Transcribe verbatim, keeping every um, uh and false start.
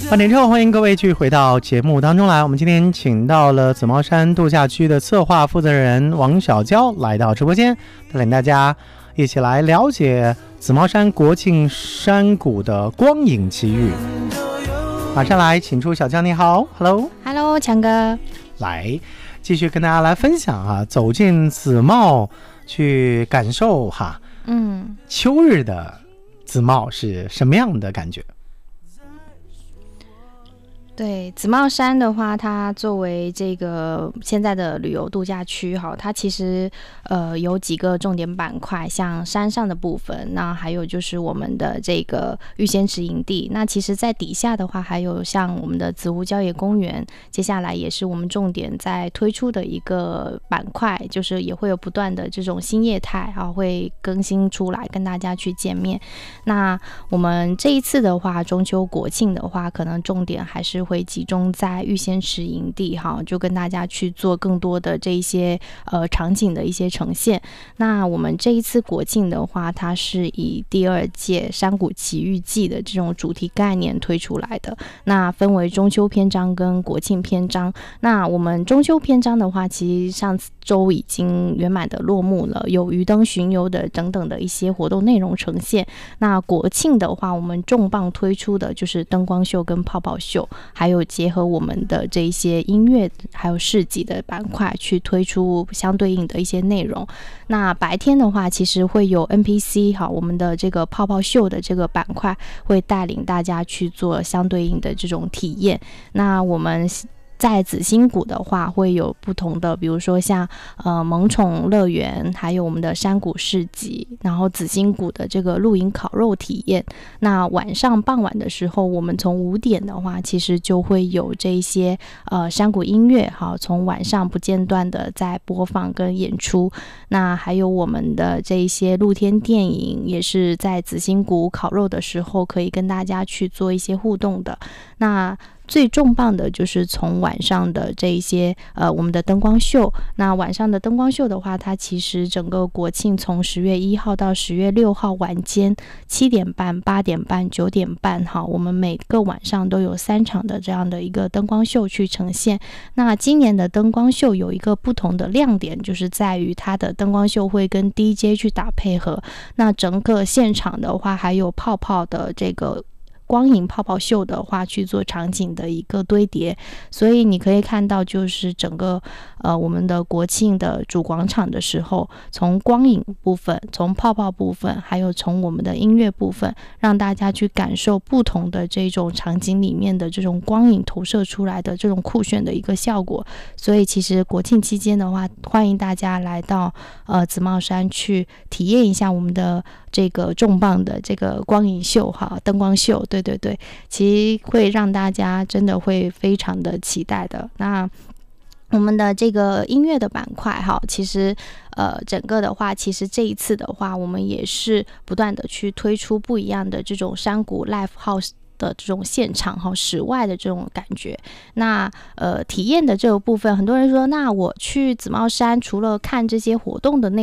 八点之后，欢迎各位继续回到节目当中来。我们今天请到了紫茂山度假区的策划负责人王小娇来到直播间，带领大家一起来了解紫茂山国庆山谷的光影奇遇。马上来请出小娇，你好 ，Hello， Hello， 强哥， 来继续跟大家来分享啊，走进紫茂去感受哈，嗯，秋日的紫茂是什么样的感觉？ 对，紫茂山的话，它作为这个现在的旅游度假区哈，它其实呃有几个重点板块，像山上的部分，那还有就是我们的这个玉仙池营地，那其实在底下的话，还有像我们的紫湖郊野公园，接下来也是我们重点在推出的一个板块，就是也会有不断的这种新业态啊，会更新出来跟大家去见面。那我们这一次的话，中秋国庆的话，可能重点还是会集中在玉仙池营地哈，就跟大家去做更多的这一些呃场景的一些呈现。那我们这一次国庆的话，它是以第二届山谷奇遇记的这种主题概念推出来的，那分为中秋篇章跟国庆篇章。那我们中秋篇章的话，其实上周已经圆满的落幕了，有鱼灯巡游的等等的一些活动内容呈现。那国庆的话，我们重磅推出的就是灯光秀跟泡泡秀，还有结合我们的这一些音乐还有市集的板块去推出相对应的一些内容。那白天的话，其实会有 N P C 哈，我们的这个泡泡秀的这个板块会带领大家去做相对应的这种体验。那我们在紫星谷的话，会有不同的，比如说像呃萌宠乐园，还有我们的山谷市集，然后紫星谷的这个露营烤肉体验。那晚上傍晚的时候，我们从五点的话，其实就会有这些呃山谷音乐，好，从晚上不间断的在播放跟演出。那还有我们的这一些露天电影，也是在紫星谷烤肉的时候，可以跟大家去做一些互动的。那最重磅的就是从晚上的这一些呃我们的灯光秀。那晚上的灯光秀的话，它其实整个国庆从十月一号到十月六号晚间七点半、八点半、九点半哈，我们每个晚上都有三场的这样的一个灯光秀去呈现。那今年的灯光秀有一个不同的亮点，就是在于它的灯光秀会跟 D J 去打配合。那整个现场的话，还有泡泡的这个光影泡泡秀的话去做场景的一个堆叠，所以你可以看到就是整个呃我们的国庆的主广场的时候，从光影部分，从泡泡部分，还有从我们的音乐部分，让大家去感受不同的这种场景里面的这种光影投射出来的这种酷炫的一个效果。所以其实国庆期间的话，欢迎大家来到呃紫茂山去体验一下我们的这个重磅的这个光影秀哈，灯光秀，对对对，其实会让大家真的会非常的期待的。那我们的这个音乐的板块哈，其实呃整个的话，其实这一次的话，我们也是不断的去推出不一样的这种山谷 live house的这种现场哈，室外的这种感觉。那呃体验的这个部分，很多人说，那我去紫茂山除了看这些活动的内